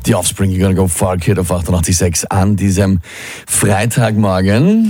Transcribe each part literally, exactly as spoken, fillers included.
Die Offspring, You're Gonna Go Far Kid auf achtundachtzig Komma sechs an diesem Freitagmorgen.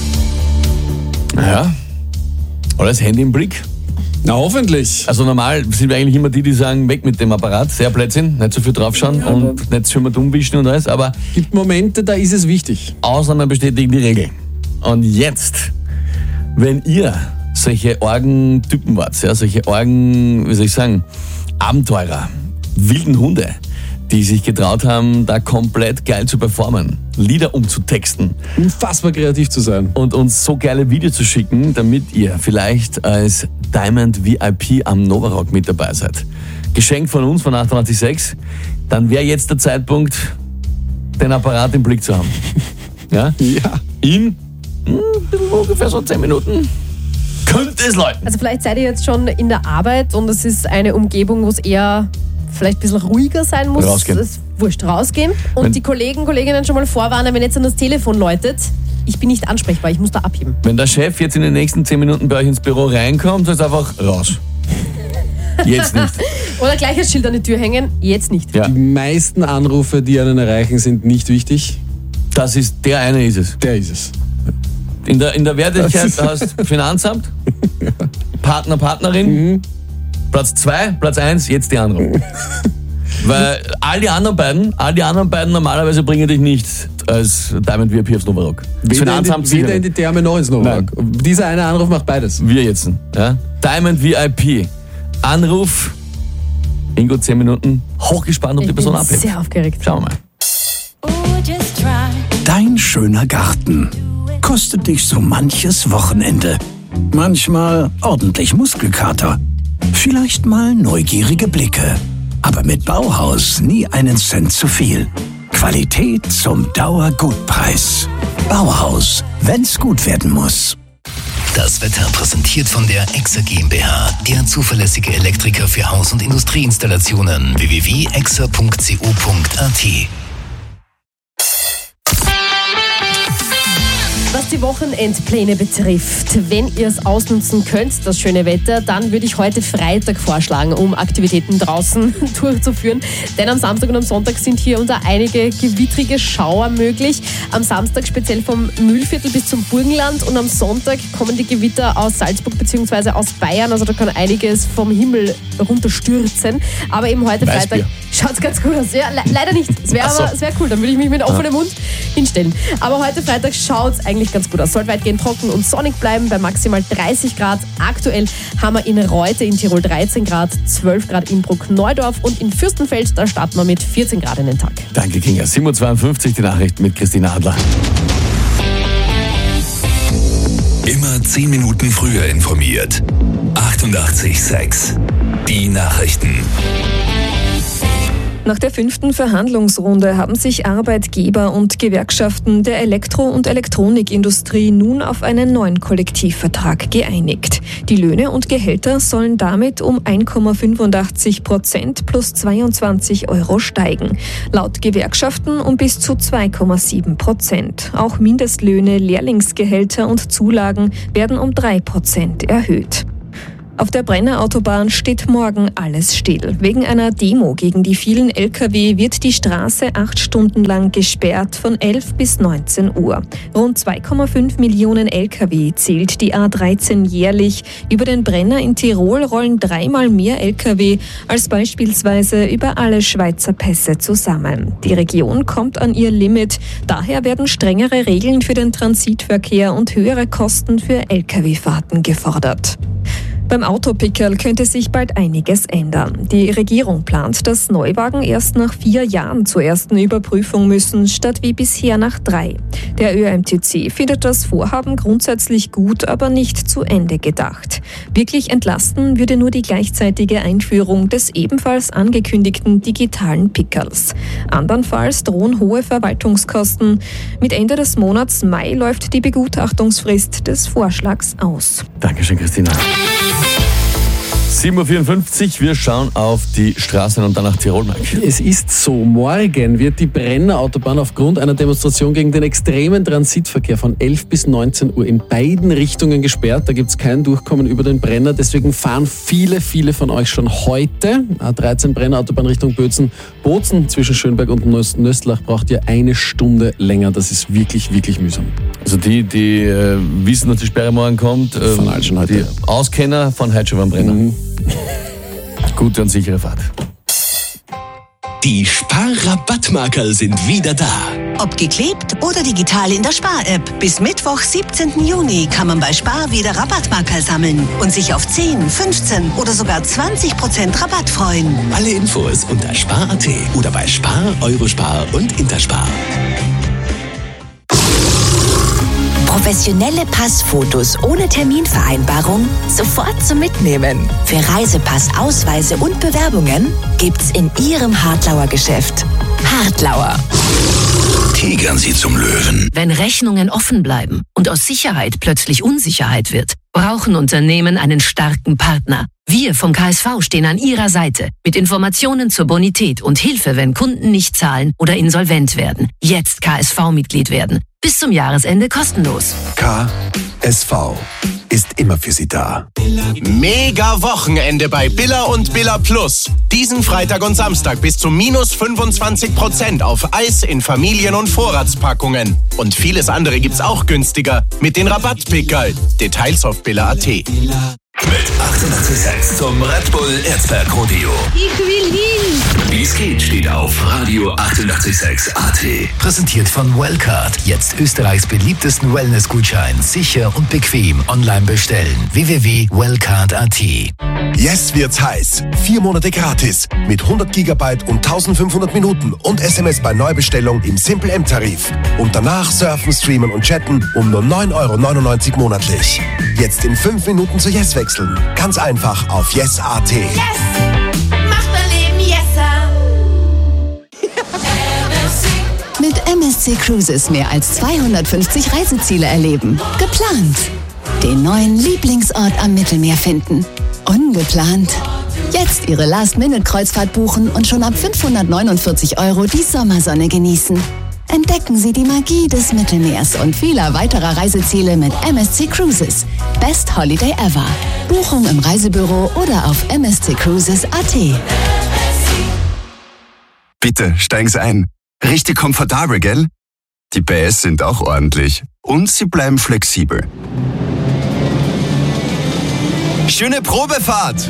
Ja, oder das Handy im Blick? Na, hoffentlich. Also normal sind wir eigentlich immer die, die sagen, weg mit dem Apparat, sehr Blödsinn, nicht so viel draufschauen ja, und nicht so viel dumm wischen und alles, aber... Es gibt Momente, da ist es wichtig. Ausnahmen bestätigen die Regel. Und jetzt, wenn ihr solche Orgentypen wart, ja, solche Orgen, wie soll ich sagen, Abenteurer, wilden Hunde, die sich getraut haben, da komplett geil zu performen, Lieder umzutexten. Unfassbar kreativ zu sein. Und uns so geile Videos zu schicken, damit ihr vielleicht als Diamond V I P am Nova Rock mit dabei seid. Geschenk von uns, von achtundachtzig Komma sechs. Dann wäre jetzt der Zeitpunkt, den Apparat im Blick zu haben. Ja? Ja. In hm, ungefähr so zehn Minuten könnte es läuten. Also vielleicht seid ihr jetzt schon in der Arbeit und es ist eine Umgebung, wo es eher vielleicht ein bisschen ruhiger sein muss. Rausgehen. Es ist wurscht, rausgehen. Und wenn die Kollegen, Kolleginnen schon mal vorwarnen, wenn jetzt an das Telefon läutet, ich bin nicht ansprechbar, ich muss da abheben. Wenn der Chef jetzt in den nächsten zehn Minuten bei euch ins Büro reinkommt, ist einfach raus. Jetzt nicht. Oder gleich ein Schild an die Tür hängen, jetzt nicht. Ja. Die meisten Anrufe, die einen erreichen, sind nicht wichtig. Das ist, der eine ist es. Der ist es. In der, in der Wertigkeit hast du Finanzamt, ja. Partner, Partnerin, mhm. Platz zwei, Platz eins, jetzt die Anruf. Weil all die anderen beiden, all die anderen beiden normalerweise bringen dich nicht als Diamond V I P aufs Nova Rock. Das weder, in die, weder in die Therme noch ins Nova Rock. Dieser eine Anruf macht beides. Wir jetzt. Ja? Diamond V I P. Anruf in gut zehn Minuten. Hochgespannt, ob ich die Person bin abhebt. Sehr aufgeregt. Schauen wir mal. Dein schöner Garten kostet dich so manches Wochenende. Manchmal ordentlich Muskelkater. Vielleicht mal neugierige Blicke. Aber mit Bauhaus nie einen Cent zu viel. Qualität zum Dauergutpreis. Bauhaus, wenn's gut werden muss. Das Wetter präsentiert von der Exa GmbH, der zuverlässige Elektriker für Haus- und Industrieinstallationen. w w w punkt exa punkt co punkt a t. Was die Wochenendpläne betrifft, wenn ihr es ausnutzen könnt, das schöne Wetter, dann würde ich heute Freitag vorschlagen, um Aktivitäten draußen durchzuführen. Denn am Samstag und am Sonntag sind hier unter einige gewittrige Schauer möglich. Am Samstag speziell vom Mühlviertel bis zum Burgenland und am Sonntag kommen die Gewitter aus Salzburg bzw. aus Bayern. Also da kann einiges vom Himmel runterstürzen. Aber eben heute Weißbier. Freitag schaut es ganz gut aus. Ja, le- leider nicht. Es wäre so. aber es wär cool, dann würde ich mich mit offenem Mund hinstellen. Aber heute Freitag schaut es eigentlich ganz gut aus. Soll weitgehend trocken und sonnig bleiben bei maximal dreißig Grad. Aktuell haben wir in Reute in Tirol dreizehn Grad, zwölf Grad Innsbruck, Neudorf und in Fürstenfeld, da starten wir mit vierzehn Grad in den Tag. Danke, Kinga. sieben Uhr zweiundfünfzig, die Nachricht mit Christina Adler. Immer zehn Minuten früher informiert. achtundachtzig Komma sechs. Die Nachrichten. Nach der fünften Verhandlungsrunde haben sich Arbeitgeber und Gewerkschaften der Elektro- und Elektronikindustrie nun auf einen neuen Kollektivvertrag geeinigt. Die Löhne und Gehälter sollen damit um eins Komma fünfundachtzig Prozent plus zweiundzwanzig Euro steigen. Laut Gewerkschaften um bis zu zwei Komma sieben Prozent. Auch Mindestlöhne, Lehrlingsgehälter und Zulagen werden um drei Prozent erhöht. Auf der Brennerautobahn steht morgen alles still. Wegen einer Demo gegen die vielen L K W wird die Straße acht Stunden lang gesperrt von elf bis neunzehn Uhr. Rund zwei Komma fünf Millionen L K W zählt die A dreizehn jährlich. Über den Brenner in Tirol rollen dreimal mehr L K W als beispielsweise über alle Schweizer Pässe zusammen. Die Region kommt an ihr Limit. Daher werden strengere Regeln für den Transitverkehr und höhere Kosten für L K W-Fahrten gefordert. Beim Autopickerl könnte sich bald einiges ändern. Die Regierung plant, dass Neuwagen erst nach vier Jahren zur ersten Überprüfung müssen, statt wie bisher nach drei. Der Ö M T C findet das Vorhaben grundsätzlich gut, aber nicht zu Ende gedacht. Wirklich entlasten würde nur die gleichzeitige Einführung des ebenfalls angekündigten digitalen Pickerls. Andernfalls drohen hohe Verwaltungskosten. Mit Ende des Monats Mai läuft die Begutachtungsfrist des Vorschlags aus. Dankeschön, Christina. sieben Uhr vierundfünfzig, wir schauen auf die Straßen und dann nach Tirol, Mike. Es ist so, morgen wird die Brenner Autobahn aufgrund einer Demonstration gegen den extremen Transitverkehr von elf bis neunzehn Uhr in beiden Richtungen gesperrt. Da gibt es kein Durchkommen über den Brenner, deswegen fahren viele, viele von euch schon heute. A dreizehn Brenner Autobahn Richtung Bötzen. Bozen zwischen Schönberg und Nöstlach braucht ihr eine Stunde länger. Das ist wirklich, wirklich mühsam. Also die, die äh, wissen, dass die Sperre morgen kommt, äh, Von schon heute. die Auskenner von heute schon beim Brenner. Mhm. Gute und sichere Fahrt. Die Spar-Rabattmarkerl sind wieder da. Ob geklebt oder digital in der Spar-App. Bis Mittwoch, siebzehnten Juni kann man bei Spar wieder Rabattmarkerl sammeln und sich auf zehn, fünfzehn oder sogar zwanzig Prozent Rabatt freuen. Alle Infos unter spar punkt at oder bei Spar, Eurospar und Interspar. Professionelle Passfotos ohne Terminvereinbarung sofort zum Mitnehmen. Für Reisepass, Ausweise und Bewerbungen gibt's in Ihrem Hartlauer Geschäft. Hartlauer. Tigern Sie zum Löwen. Wenn Rechnungen offen bleiben und aus Sicherheit plötzlich Unsicherheit wird, brauchen Unternehmen einen starken Partner. Wir vom K S V stehen an Ihrer Seite mit Informationen zur Bonität und Hilfe, wenn Kunden nicht zahlen oder insolvent werden. Jetzt K S V-Mitglied werden. Bis zum Jahresende kostenlos. K S V ist immer für Sie da. Mega Wochenende bei Billa und Billa Plus. Diesen Freitag und Samstag bis zu minus fünfundzwanzig Prozent auf Eis in Familien- und Vorratspackungen. Und vieles andere gibt's auch günstiger mit den Rabattpickerl. Details auf billa punkt at. Mit achtundachtzig Komma sechs zum Red Bull Erzberg Rodeo. Ich will hin! Wie es geht, steht auf Radio achtundachtzig Komma sechs A T. Präsentiert von Wellcard. Jetzt Österreichs beliebtesten Wellness-Gutschein. Sicher und bequem online bestellen. w w w punkt wellcard punkt a t. Jetzt wird's heiß. Vier Monate gratis. Mit hundert Gigabyte und eintausendfünfhundert Minuten und S M S bei Neubestellung im Simple M-Tarif. Und danach surfen, streamen und chatten um nur neun Euro neunundneunzig monatlich. Jetzt in fünf Minuten zu Yes wechseln. Ganz einfach auf yes punkt a t. Yes! Macht mein Leben yesser! Mit M S C Cruises mehr als zweihundertfünfzig Reiseziele erleben. Geplant. Den neuen Lieblingsort am Mittelmeer finden. Ungeplant. Jetzt Ihre Last-Minute-Kreuzfahrt buchen und schon ab fünfhundertneunundvierzig Euro die Sommersonne genießen. Entdecken Sie die Magie des Mittelmeers und vieler weiterer Reiseziele mit M S C Cruises. Best Holiday ever. Buchung im Reisebüro oder auf m s c cruises punkt a t. Bitte, steigen Sie ein. Richtig komfortabel, gell? Die P S sind auch ordentlich. Und sie bleiben flexibel. Schöne Probefahrt!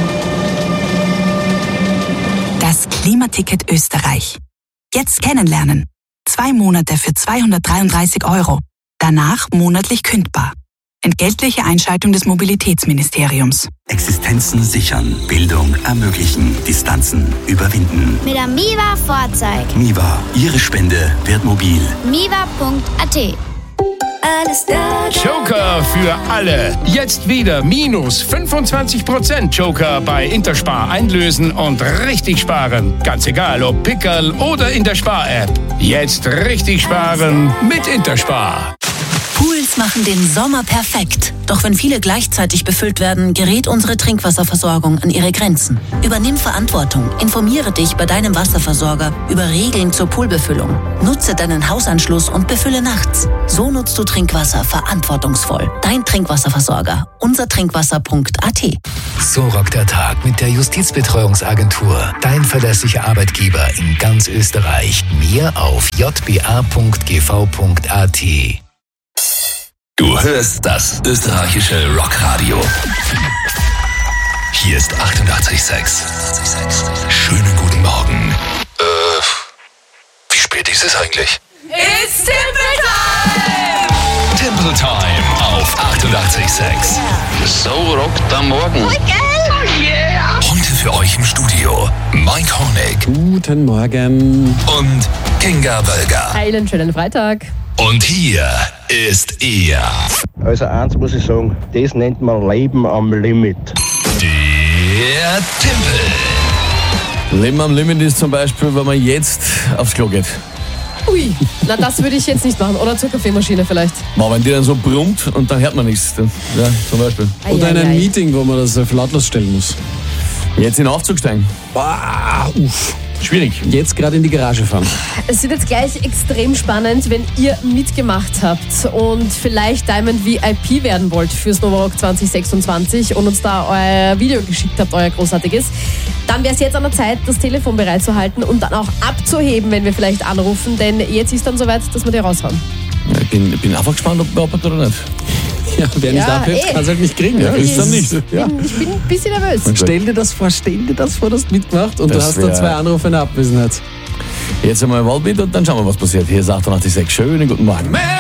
Das Klimaticket Österreich. Jetzt kennenlernen. Zwei Monate für zweihundertdreiunddreißig Euro. Danach monatlich kündbar. Entgeltliche Einschaltung des Mobilitätsministeriums. Existenzen sichern, Bildung ermöglichen, Distanzen überwinden. Mit der Miva Fahrzeug. Miva, Ihre Spende wird mobil. miva punkt a t. Alles da, da, Joker für alle. Jetzt wieder minus fünfundzwanzig Prozent Joker bei Interspar einlösen und richtig sparen. Ganz egal, ob Pickerl oder in der Spar-App. Jetzt richtig sparen mit Interspar. Pools machen den Sommer perfekt. Doch wenn viele gleichzeitig befüllt werden, gerät unsere Trinkwasserversorgung an ihre Grenzen. Übernimm Verantwortung. Informiere dich bei deinem Wasserversorger über Regeln zur Poolbefüllung. Nutze deinen Hausanschluss und befülle nachts. So nutzt du Trinkwasser verantwortungsvoll. Dein Trinkwasserversorger. unser trinkwasser punkt a t. So rockt der Tag mit der Justizbetreuungsagentur. Dein verlässlicher Arbeitgeber in ganz Österreich. Mehr auf j b a punkt g v punkt a t. Du hörst das österreichische Rockradio. Hier ist achtundachtzig Komma sechs. Schönen guten Morgen. Äh, wie spät ist es eigentlich? It's Temple Time! Temple Time auf achtundachtzig Komma sechs. So rockt am Morgen. Oh, yeah. Heute für euch im Studio Mike Honeck. Guten Morgen. Und Kinga Bölger. Einen schönen Freitag. Und hier ist er. Also eins muss ich sagen, das nennt man Leben am Limit. Der Tempel. Leben am Limit ist zum Beispiel, wenn man jetzt aufs Klo geht. Ui, na das würde ich jetzt nicht machen. Oder zur Kaffeemaschine vielleicht. Mal, wenn die dann so brummt und dann hört man nichts. Dann, ja, zum Beispiel. Oder in Ei, ei, ein ei. Meeting, wo man das auf lautlos stellen muss. Jetzt in den Aufzug steigen. Ah, uff. Schwierig. Jetzt gerade in die Garage fahren. Es wird jetzt gleich extrem spannend, wenn ihr mitgemacht habt und vielleicht Diamond V I P werden wollt fürs Novarock zwanzig sechsundzwanzig und uns da euer Video geschickt habt, euer großartiges. Dann wäre es jetzt an der Zeit, das Telefon bereit zu halten und dann auch abzuheben, wenn wir vielleicht anrufen, denn jetzt ist dann soweit, dass wir die raushauen. Ja, ich bin, bin einfach gespannt, ob behauptet oder nicht. Ja, wer nicht Ja, abhebt, eh. kann es halt nicht kriegen. Ja, Ja, ist dann nicht. Ja. Ich bin ein bisschen nervös. Und stell dir das vor, stell dir das vor, dass du mitgemacht und Das du hast da wär- zwei Anrufe in der Abwesenheit. Jetzt einmal ein Waldbild und dann schauen wir, was passiert. Hier ist achtundachtzig Komma sechs. Schönen guten Morgen.